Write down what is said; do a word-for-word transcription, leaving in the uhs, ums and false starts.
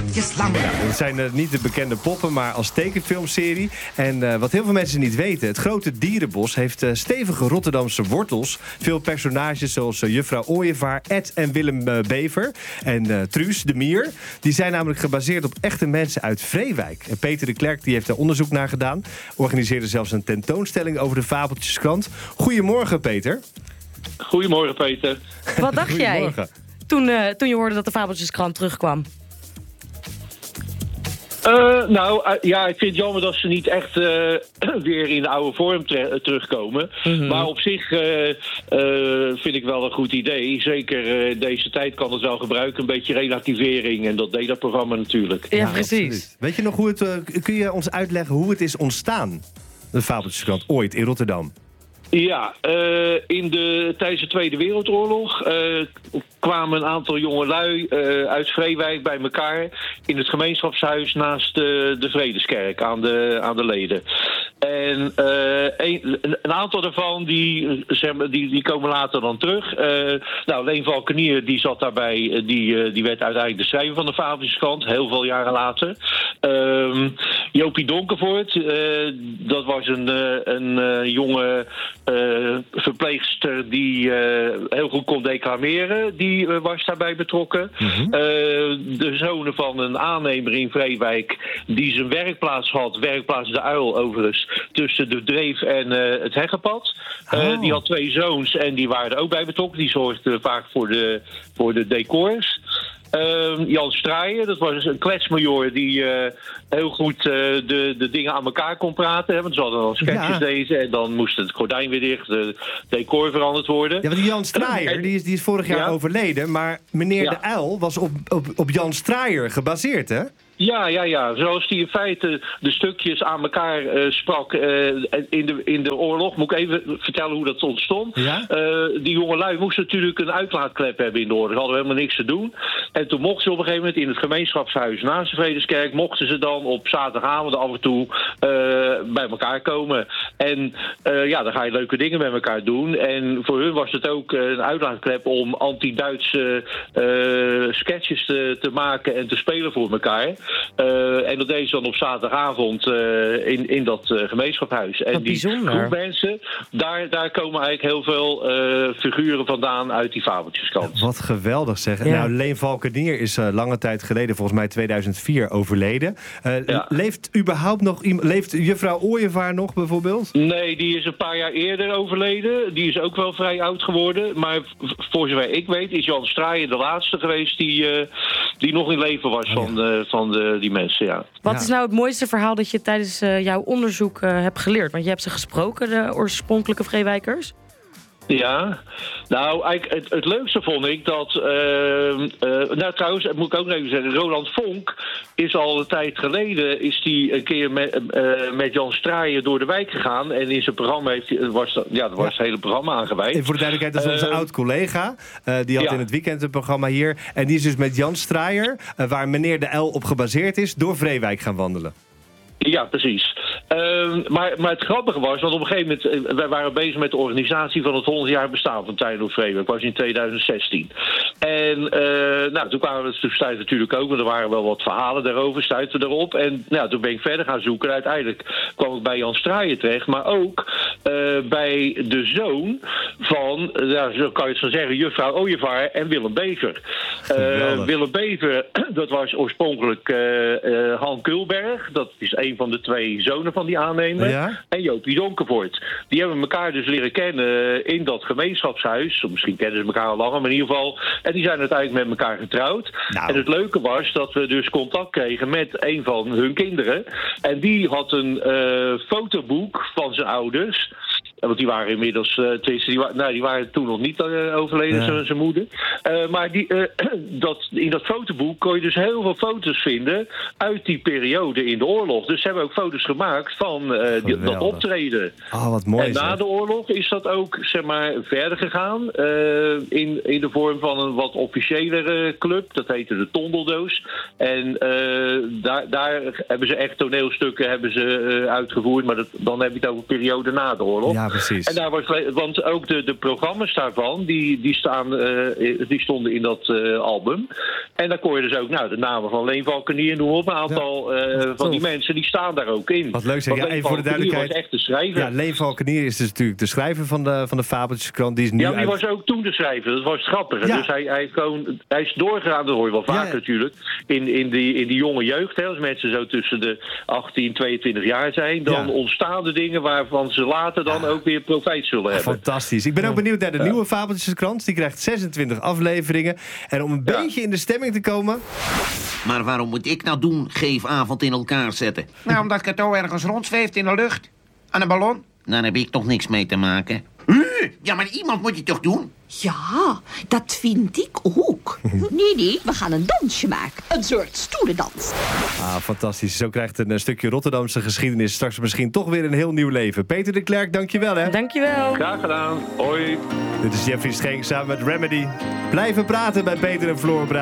netjes lang. Ja, dat zijn uh, niet de bekende poppen, maar als tekenfilmserie. En uh, wat heel veel mensen niet weten, het grote dierenbos heeft uh, stevige Rotterdamse wortels. Veel personages zoals uh, juffrouw Ooievaar, Ed en Willem uh, Bever en uh, Truus de Mier. Die zijn namelijk gebaseerd op echte mensen uit Vreewijk. En Peter de Klerk die heeft daar onderzoek naar gedaan. Organiseerde zelfs een tentoonstelling over de Fabeltjeskrant. Goedemorgen, Peter. Goedemorgen, Peter. Wat dacht jij toen, uh, toen je hoorde dat de Fabeltjeskrant terugkwam? Uh, nou, uh, ja, ik vind het jammer dat ze niet echt uh, weer in de oude vorm tre- terugkomen. Mm-hmm. Maar op zich uh, uh, vind ik wel een goed idee. Zeker uh, deze tijd kan het wel gebruiken. Een beetje relativering. En dat deed dat programma natuurlijk. Ja, ja precies. Absoluut. Weet je nog hoe het... Uh, kun je ons uitleggen hoe het is ontstaan? De Fabeltjeskrant, ooit in Rotterdam. Ja, uh, in de, tijdens de Tweede Wereldoorlog uh, kwamen een aantal jongelui uh, uit Vreewijk bij elkaar in het gemeenschapshuis naast de, de Vredeskerk aan de, aan de Leden. En uh, een, een aantal daarvan die, zeg maar, die, die komen later dan terug. Uh, nou, Leen Valkenier die zat daarbij, die, uh, die werd uiteindelijk de schrijver van de Fabeltjeskrant, heel veel jaren later. Uh, Jopie Donkervoort, uh, dat was een, uh, een uh, jonge uh, verpleegster die uh, heel goed kon declameren. Die uh, was daarbij betrokken. Mm-hmm. Uh, de zonen van een aannemer in Vreewijk die zijn werkplaats had, werkplaats De Uil overigens, tussen de Dreef en uh, het Heggenpad. Uh, oh. Die had twee zoons en die waren er ook bij betrokken. Die zorgden vaak voor de, voor de decors. Uh, Jan Straaier, dat was een kletsmajor die uh, heel goed uh, de, de dingen aan elkaar kon praten. Hè? Want ze hadden dan sketches ja. deze en dan moest het gordijn weer dicht, de decor veranderd worden. Ja, want die Jan Straaier, die is, die is vorig jaar ja. overleden. Maar meneer ja. De Uil was op, op, op Jan Straaier gebaseerd, hè? Ja, ja, ja. Zoals die in feite de stukjes aan elkaar uh, sprak uh, in, de, in de oorlog. Moet ik even vertellen hoe dat ontstond. Ja? Uh, die jongelui moesten natuurlijk een uitlaatklep hebben in de oorlog. Hadden helemaal niks te doen. En toen mochten ze op een gegeven moment in het gemeenschapshuis naast de Vredeskerk, mochten ze dan op zaterdagavond af en toe uh, bij elkaar komen. En uh, ja, dan ga je leuke dingen met elkaar doen. En voor hun was het ook een uitlaatklep om anti-Duitse uh, sketches te, te maken en te spelen voor elkaar. Uh, en dat deed ze dan op zaterdagavond uh, in, in dat uh, gemeenschapshuis. En die groep mensen, daar, daar komen eigenlijk heel veel uh, figuren vandaan uit die Fabeltjeskrant. Ja, wat geweldig zeg. Ja. Nou, Leen Valkenier is uh, lange tijd geleden, volgens mij tweeduizend vier, overleden. Uh, ja. Leeft überhaupt nog iemand? Leeft juffrouw Ooievaar nog bijvoorbeeld? Nee, die is een paar jaar eerder overleden. Die is ook wel vrij oud geworden. Maar voor zover ik weet is Jan Straaier de laatste geweest die, uh, die nog in leven was oh, ja. van, uh, van de die mensen, ja. Wat is nou het mooiste verhaal dat je tijdens uh, jouw onderzoek uh, hebt geleerd? Want je hebt ze gesproken, de oorspronkelijke Vreewijkers. Ja, nou, eigenlijk het, het leukste vond ik dat... Uh, uh, nou, trouwens, dat moet ik ook even zeggen, Roland Vonk is al een tijd geleden... is die een keer met, uh, met Jan Straaier door de wijk gegaan. En in zijn programma heeft hij... Was, ja, dat was ja. het hele programma aangeweid. En voor de duidelijkheid, dat is onze uh, oud-collega. Uh, die had ja. in het weekend een programma hier. En die is dus met Jan Straaier, uh, waar meneer De Uil op gebaseerd is, door Vreewijk gaan wandelen. Ja, precies. Uh, maar, maar het grappige was, want op een gegeven moment... Uh, wij waren bezig met de organisatie van het honderd jaar bestaan van Tuindorp Vreewijk. Dat was in tweeduizend zestien. En uh, nou, toen kwamen we stuiten natuurlijk ook, want er waren wel wat verhalen daarover, stuiten erop. En nou, toen ben ik verder gaan zoeken. Uiteindelijk kwam ik bij Jan Straaier terecht, maar ook uh, bij de zoon van, uh, ja, zo kan je het zo zeggen, juffrouw Ooievaar en Willem Bever. Uh, Willem Bever, dat was oorspronkelijk uh, uh, Han Kulberg. Dat is een van de twee zonen van die aannemer. Ja? En Jopie Donkervoort. Die hebben elkaar dus leren kennen in dat gemeenschapshuis. Of misschien kennen ze elkaar al langer, maar in ieder geval. En die zijn uiteindelijk met elkaar getrouwd. Nou. En het leuke was dat we dus contact kregen met een van hun kinderen. En die had een uh, fotoboek van zijn ouders. Want die waren inmiddels, uh, die, wa- nou, die waren toen nog niet uh, overleden, ja. zijn moeder. Uh, maar die, uh, dat, in dat fotoboek kon je dus heel veel foto's vinden uit die periode in de oorlog. Dus ze hebben ook foto's gemaakt van uh, die, dat optreden. Oh, wat mooi. En na de oorlog is dat ook, zeg maar, verder gegaan. Uh, in, in de vorm van een wat officiëlere club. Dat heette de Tondeldoos. En uh, daar, daar hebben ze echt toneelstukken hebben ze, uh, uitgevoerd. Maar dat, dan heb je het over een periode na de oorlog. Ja, precies. En daar was, want ook de, de programma's daarvan, die, die, staan, uh, die stonden in dat uh, album. En daar kon je dus ook nou, de namen van Leen Valkenier en noem op. Een aantal ja, uh, van die mensen, die staan daar ook in. Wat leuk zeg. Ja, even voor de duidelijkheid. Was echt de schrijver. Ja, Leen Valkenier is dus natuurlijk de schrijver van de, van de Fabeltjeskrant. Die is nu ja, die uit... was ook toen de schrijver. Dat was het grappige. Ja. Dus hij, hij, gewoon, hij is doorgegaan, dat hoor je wel vaker ja, ja. natuurlijk, in, in, die, in die jonge jeugd. Hè, als mensen zo tussen de achttien, tweeëntwintig jaar zijn, dan ja. ontstaan er dingen waarvan ze later dan ja. ook weer profijt zullen hebben. Fantastisch. Ik ben ook benieuwd naar de ja. nieuwe Fabeltjeskrant. Die krijgt zesentwintig afleveringen. En om een ja. beetje in de stemming te komen... Maar waarom moet ik nou doen geefavond in elkaar zetten? Nou, omdat Cato ergens rondzweeft in de lucht. Aan een ballon. Daar heb ik toch niks mee te maken. Ja, maar iemand moet je toch doen? Ja, dat vind ik ook. Nee, nee, we gaan een dansje maken. Een soort stoelendans. Ah, fantastisch. Zo krijgt een stukje Rotterdamse geschiedenis straks misschien toch weer een heel nieuw leven. Peter de Klerk, dankjewel hè. Dankjewel. Graag gedaan. Hoi. Dit is Jeffrey Schenk samen met Remedy. Blijven praten bij Peter en Floor.